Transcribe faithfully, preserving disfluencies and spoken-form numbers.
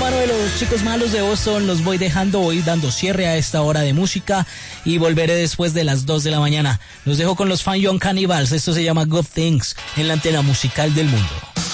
mano de los Chicos Malos de Boston, los voy dejando hoy, dando cierre a esta hora de música y volveré después de las dos de la mañana. Los dejo con los Fun Young Cannibals, esto se llama Good Things en la antena musical del mundo.